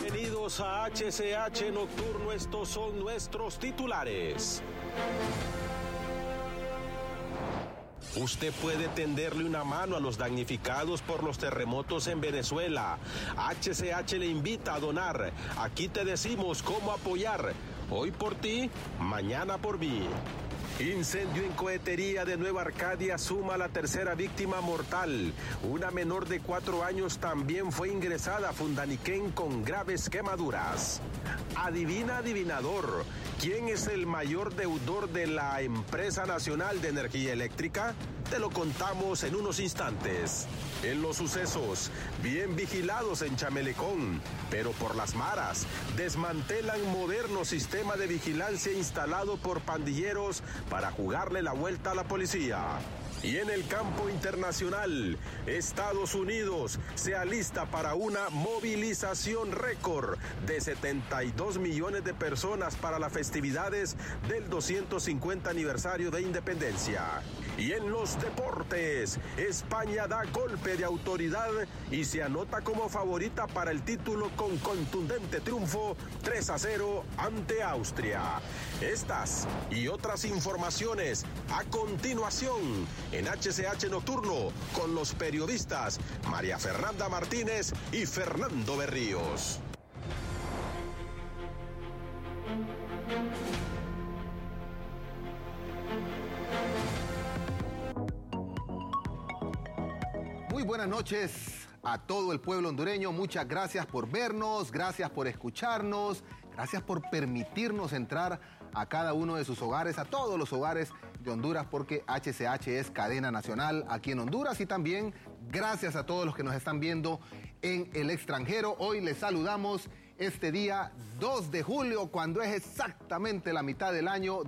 Bienvenidos a HCH Nocturno, estos son nuestros titulares. Usted puede tenderle una mano a los damnificados por los terremotos en Venezuela. HCH le invita a donar. Aquí te decimos cómo apoyar. Hoy por ti, mañana por mí. Incendio en cohetería de Nueva Arcadia suma la tercera víctima mortal. Una menor de 4 años también fue ingresada a Fundaniquén con graves quemaduras. Adivina, adivinador, ¿quién es el mayor deudor de la Empresa Nacional de Energía Eléctrica? Te lo contamos en unos instantes. En los sucesos, bien vigilados en Chamelecón, pero por las maras, desmantelan moderno sistema de vigilancia instalado por pandilleros para jugarle la vuelta a la policía. Y en el campo internacional, Estados Unidos se alista para una movilización récord de 72 millones de personas para las festividades del 250 aniversario de independencia. Y en los deportes, España da golpe de autoridad y se anota como favorita para el título con contundente triunfo 3-0 ante Austria. Estas y otras informaciones a continuación en HCH Nocturno con los periodistas María Fernanda Martínez y Fernando Berríos. Muy buenas noches a todo el pueblo hondureño. Muchas gracias por vernos, gracias por escucharnos, gracias por permitirnos entrar a cada uno de sus hogares, a todos los hogares de Honduras, porque HCH es cadena nacional aquí en Honduras, y también gracias a todos los que nos están viendo en el extranjero. Hoy les saludamos este día 2 de julio, cuando es exactamente la mitad del año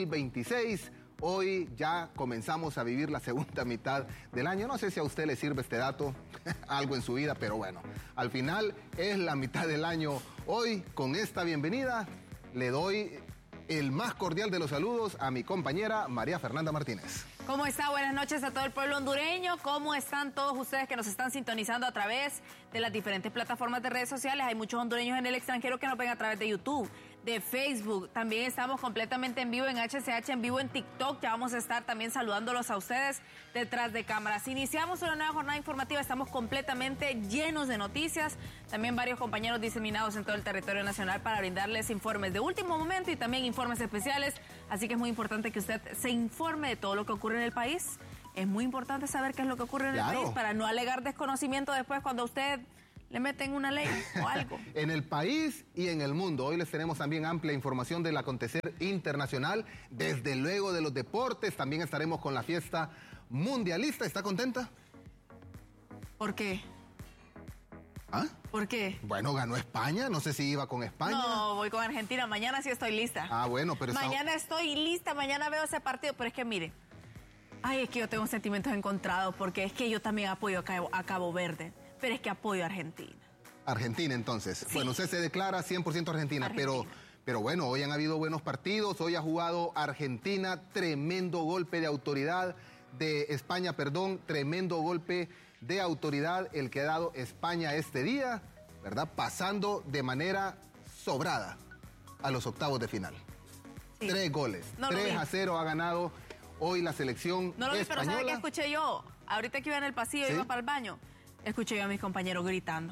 2026. Hoy ya comenzamos a vivir la segunda mitad del año. No sé si a usted le sirve este dato, algo en su vida, pero bueno, al final es la mitad del año. Hoy, con esta bienvenida, le doy el más cordial de los saludos a mi compañera María Fernanda Martínez. ¿Cómo está? Buenas noches a todo el pueblo hondureño. ¿Cómo están todos ustedes que nos están sintonizando a través de las diferentes plataformas de redes sociales? Hay muchos hondureños en el extranjero que nos ven a través de YouTube, de Facebook. También estamos completamente en vivo en HCH, en vivo en TikTok. Ya vamos a estar también saludándolos a ustedes detrás de cámaras. Iniciamos una nueva jornada informativa. Estamos completamente llenos de noticias. También varios compañeros diseminados en todo el territorio nacional para brindarles informes de último momento y también informes especiales. Así que es muy importante que usted se informe de todo lo que ocurre en el país. Es muy importante saber qué es lo que ocurre en el país para no alegar desconocimiento después cuando usted le meten una ley o algo. En el país y en el mundo. Hoy les tenemos también amplia información del acontecer internacional, desde luego de los deportes. También estaremos con la fiesta mundialista. ¿Está contenta? ¿Por qué? ¿Ah? ¿Por qué? Bueno, ganó España, no sé si iba con España. No, voy con Argentina, mañana sí estoy lista. Ah, bueno, pero... Mañana estoy lista, mañana veo ese partido, pero es que mire, es que yo tengo sentimientos encontrados, porque es que yo también apoyo a Cabo Verde, pero es que apoyo a Argentina. Argentina, entonces. Sí. Bueno, usted se declara 100% Argentina. Pero bueno, hoy han habido buenos partidos, hoy ha jugado Argentina, tremendo golpe de autoridad de España, tremendo golpe de autoridad el que ha dado España este día, ¿verdad? Pasando de manera sobrada a los octavos de final. Sí. 3 goles, 3-0 ha ganado hoy la selección no lo vi, española. Pero ¿sabe qué escuché yo? Ahorita que iba en el pasillo, ¿sí? Iba para el baño, escuché yo a mis compañeros gritando.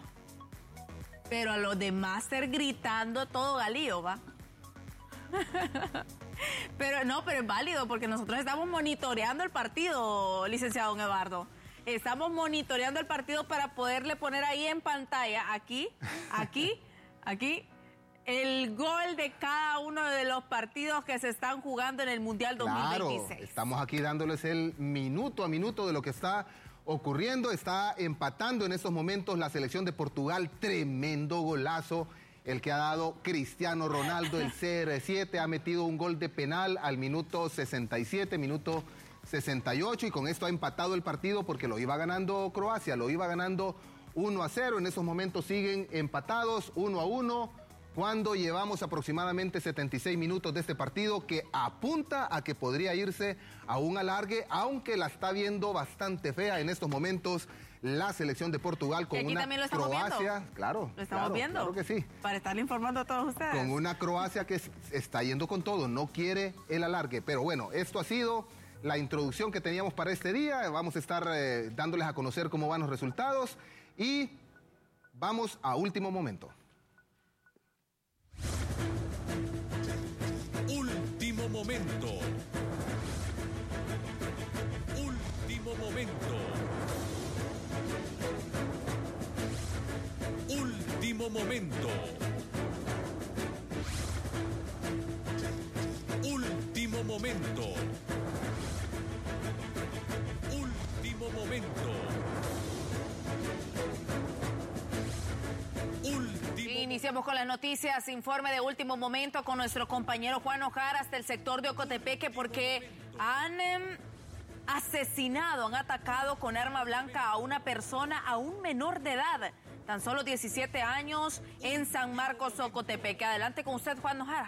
Pero a los de Máster gritando todo galío, ¿va? Pero es válido, porque nosotros estamos monitoreando el partido, licenciado don Eduardo. Estamos monitoreando el partido para poderle poner ahí en pantalla, aquí, el gol de cada uno de los partidos que se están jugando en el Mundial 2026. Claro, estamos aquí dándoles el minuto a minuto de lo que está ocurriendo. Está empatando en estos momentos la selección de Portugal. Tremendo golazo el que ha dado Cristiano Ronaldo, el CR7. Ha metido un gol de penal al minuto 67, minuto 68, y con esto ha empatado el partido porque lo iba ganando Croacia, lo iba ganando 1-0. En esos momentos siguen empatados 1-1. Cuando llevamos aproximadamente 76 minutos de este partido, que apunta a que podría irse a un alargue, aunque la está viendo bastante fea en estos momentos la selección de Portugal con una Croacia. Viendo. Claro, lo estamos viendo. Claro que sí. Para estarle informando a todos ustedes. Con una Croacia que está yendo con todo, no quiere el alargue. Pero bueno, esto ha sido la introducción que teníamos para este día. Vamos a estar dándoles a conocer cómo van los resultados y vamos a último momento. Último momento. Último momento. Último momento. Último momento. Último momento. Iniciamos con las noticias, informe de último momento con nuestro compañero Juan Ojara hasta el sector de Ocotepeque porque han asesinado, han atacado con arma blanca a una persona, a un menor de edad, tan solo 17 años en San Marcos, Ocotepeque. Adelante con usted, Juan Ojara.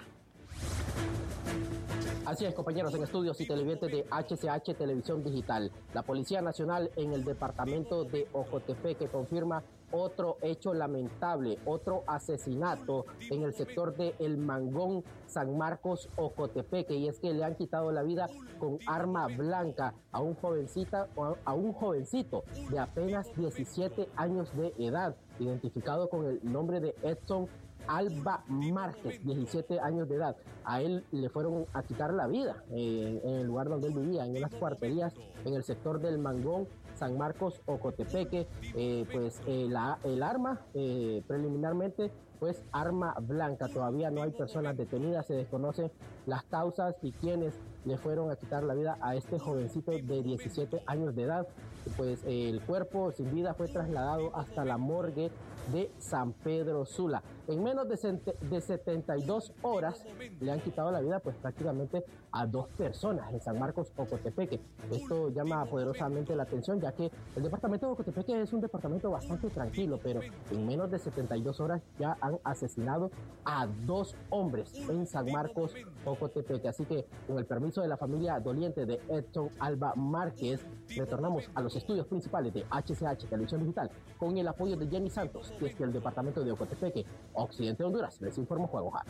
Así es, compañeros en estudios y televidentes de HCH Televisión Digital. La Policía Nacional en el departamento de Ocotepeque confirma otro hecho lamentable, otro asesinato en el sector de El Mangón, San Marcos, Ocotepeque, y es que le han quitado la vida con arma blanca a un jovencito de apenas 17 años de edad, identificado con el nombre de Edson Alba Márquez, 17 años de edad. A él le fueron a quitar la vida en el lugar donde él vivía, en unas cuarterías en el sector del Mangón, San Marcos, Ocotepeque. El arma, preliminarmente, pues arma blanca. Todavía no hay personas detenidas, se desconocen las causas y quienes le fueron a quitar la vida a este jovencito de 17 años de edad. Pues el cuerpo sin vida fue trasladado hasta la morgue de San Pedro Sula. En menos de 72 horas le han quitado la vida pues prácticamente a 2 personas en San Marcos, Ocotepeque. Esto llama poderosamente la atención, ya que el departamento de Ocotepeque es un departamento bastante tranquilo, pero en menos de 72 horas ya han asesinado a 2 hombres en San Marcos, Ocotepeque. Así que con el permiso de la familia doliente de Edson Alba Márquez, retornamos a los estudios principales de HCH Televisión Digital con el apoyo de Jenny Santos, desde el departamento de Ocotepeque, occidente de Honduras. Les informo Juan Ojara.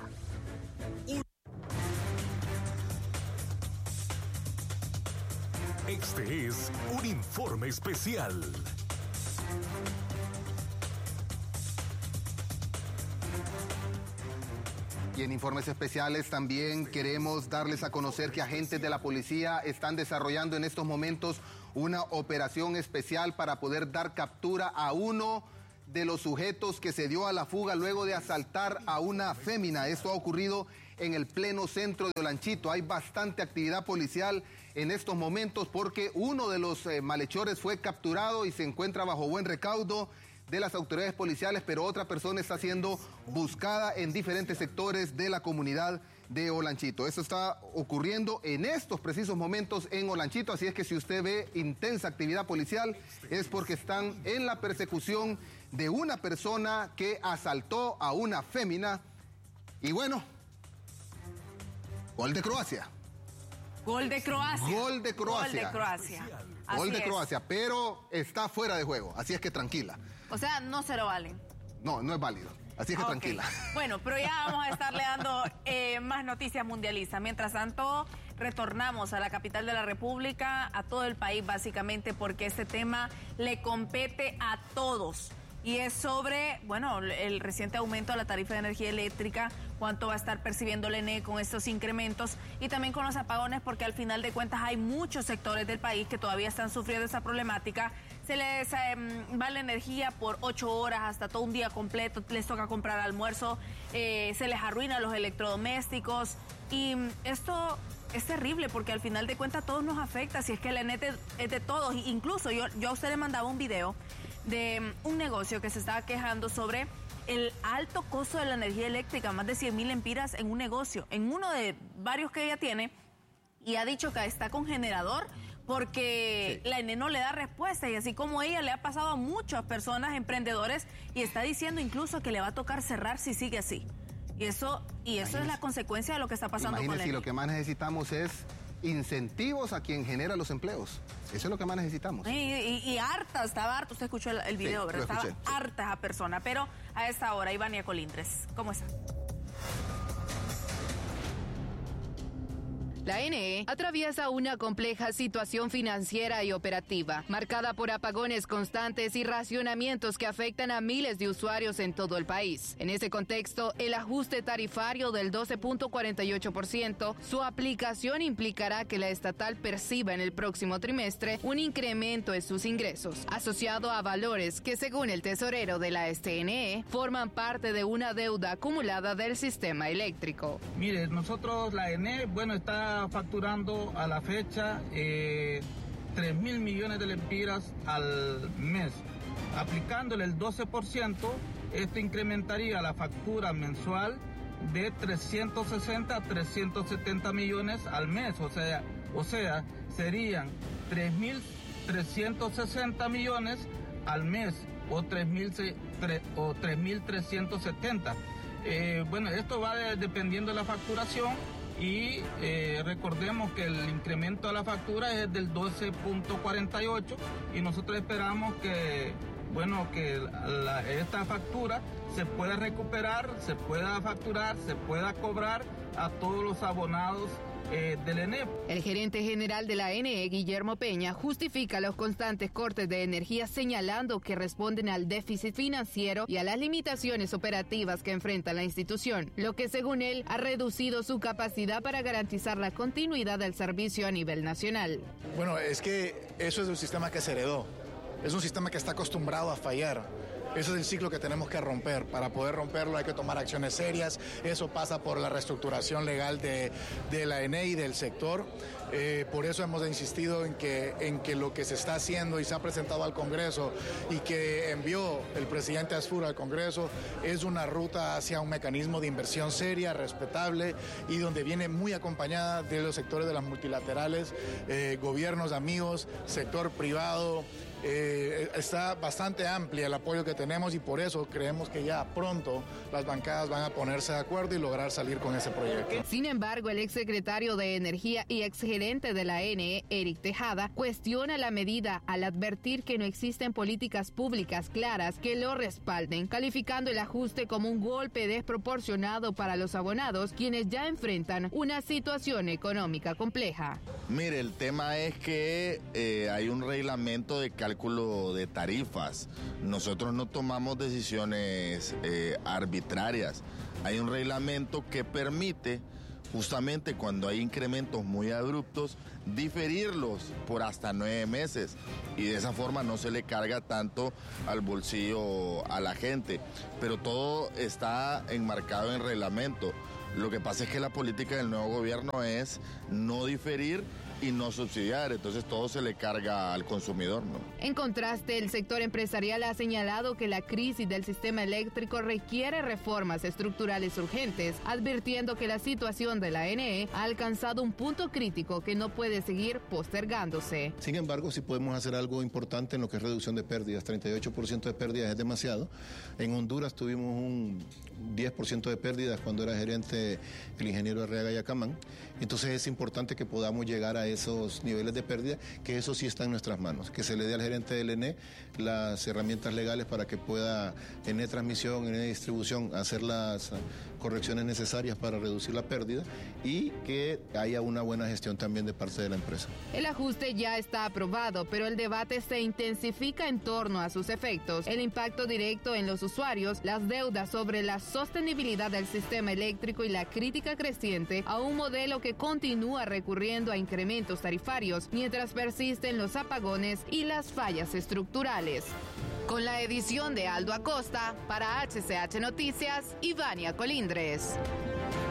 Este es un informe especial. Y en informes especiales también queremos darles a conocer que agentes de la policía están desarrollando en estos momentos una operación especial para poder dar captura a uno de los sujetos que se dio a la fuga luego de asaltar a una fémina. Esto ha ocurrido en el pleno centro de Olanchito. Hay bastante actividad policial en estos momentos porque uno de los malhechores fue capturado y se encuentra bajo buen recaudo de las autoridades policiales, pero otra persona está siendo buscada en diferentes sectores de la comunidad de Olanchito. Esto está ocurriendo en estos precisos momentos en Olanchito, así es que si usted ve intensa actividad policial es porque están en la persecución de una persona que asaltó a una fémina. Y bueno, gol de Croacia. Gol de Croacia. Gol de Croacia. Gol de Croacia. Gol de Croacia, pero está fuera de juego, así es que tranquila. O sea, no se lo valen. No, no es válido. Así es que tranquila. Bueno, pero ya vamos a estarle dando más noticias mundialistas. Mientras tanto, retornamos a la capital de la República, a todo el país básicamente, porque este tema le compete a todos. Y es sobre, bueno, el reciente aumento a la tarifa de energía eléctrica, cuánto va a estar percibiendo el ENE con estos incrementos y también con los apagones, porque al final de cuentas hay muchos sectores del país que todavía están sufriendo esa problemática. Se les va la energía por 8 horas, hasta todo un día completo, les toca comprar almuerzo, se les arruinan los electrodomésticos y esto es terrible porque al final de cuentas a todos nos afecta, si es que el ENE es de todos. Incluso yo a usted le mandaba un video de un negocio que se estaba quejando sobre el alto costo de la energía eléctrica, más de 100,000 lempiras en un negocio, en uno de varios que ella tiene, y ha dicho que está con generador porque la ENE no le da respuesta, y así como ella le ha pasado a muchas personas, emprendedores, y está diciendo incluso que le va a tocar cerrar si sigue así. Y eso es la consecuencia de lo que está pasando con la ENE. Lo que más necesitamos es incentivos a quien genera los empleos. Eso es lo que más necesitamos. Y harta, estaba harta, usted escuchó el video, sí, ¿verdad? Estaba escuché, sí. harta esa persona, pero a esta hora, Ivania Colindres, ¿cómo está? La ENE atraviesa una compleja situación financiera y operativa, marcada por apagones constantes y racionamientos que afectan a miles de usuarios en todo el país. En ese contexto, el ajuste tarifario del 12.48%, su aplicación implicará que la estatal perciba en el próximo trimestre un incremento en sus ingresos, asociado a valores que, según el tesorero de la SNE, forman parte de una deuda acumulada del sistema eléctrico. Mire, nosotros, la ENE, está facturando a la fecha 3.000 millones de lempiras al mes. Aplicándole el 12%, esto incrementaría la factura mensual de 360 a 370 millones al mes. O sea, serían 3.360 millones al mes o 3.370. Esto va dependiendo de la facturación. Y recordemos que el incremento a la factura es del 12.48 y nosotros esperamos que esta factura se pueda recuperar, se pueda facturar, se pueda cobrar a todos los abonados del ENE. El gerente general de la ENE, Guillermo Peña, justifica los constantes cortes de energía señalando que responden al déficit financiero y a las limitaciones operativas que enfrenta la institución, lo que según él ha reducido su capacidad para garantizar la continuidad del servicio a nivel nacional. Es que eso es un sistema que se heredó, es un sistema que está acostumbrado a fallar. Ese es el ciclo que tenemos que romper. Para poder romperlo hay que tomar acciones serias. Eso pasa por la reestructuración legal de la ENE y del sector. Por eso hemos insistido en que lo que se está haciendo y se ha presentado al Congreso y que envió el presidente Asfur al Congreso es una ruta hacia un mecanismo de inversión seria, respetable y donde viene muy acompañada de los sectores de las multilaterales, gobiernos amigos, sector privado. Está bastante amplia el apoyo que tenemos y por eso creemos que ya pronto las bancadas van a ponerse de acuerdo y lograr salir con ese proyecto. Sin embargo, el exsecretario de Energía y exgerente de la ENE, Eric Tejada, cuestiona la medida al advertir que no existen políticas públicas claras que lo respalden, calificando el ajuste como un golpe desproporcionado para los abonados, quienes ya enfrentan una situación económica compleja. Mire, el tema es que hay un reglamento de cálculo de tarifas. Nosotros no tomamos decisiones arbitrarias. Hay un reglamento que permite, justamente cuando hay incrementos muy abruptos, diferirlos por hasta 9 meses y de esa forma no se le carga tanto al bolsillo a la gente. Pero todo está enmarcado en reglamento. Lo que pasa es que la política del nuevo gobierno es no diferir y no subsidiar, entonces todo se le carga al consumidor, ¿no? En contraste, el sector empresarial ha señalado que la crisis del sistema eléctrico requiere reformas estructurales urgentes, advirtiendo que la situación de la ENE ha alcanzado un punto crítico que no puede seguir postergándose. Sin embargo, sí podemos hacer algo importante en lo que es reducción de pérdidas. 38% de pérdidas es demasiado. En Honduras tuvimos un 10% de pérdidas cuando era gerente el ingeniero Arriaga Yacamán. Entonces es importante que podamos llegar a esos niveles de pérdida, que eso sí está en nuestras manos, que se le dé al gerente del ENE las herramientas legales para que pueda en transmisión, en distribución, hacer las correcciones necesarias para reducir la pérdida y que haya una buena gestión también de parte de la empresa. El ajuste ya está aprobado, pero el debate se intensifica en torno a sus efectos, el impacto directo en los usuarios, las deudas sobre la sostenibilidad del sistema eléctrico y la crítica creciente a un modelo que continúa recurriendo a incrementos tarifarios mientras persisten los apagones y las fallas estructurales. Con la edición de Aldo Acosta, para HCH Noticias, Ivania Colindres.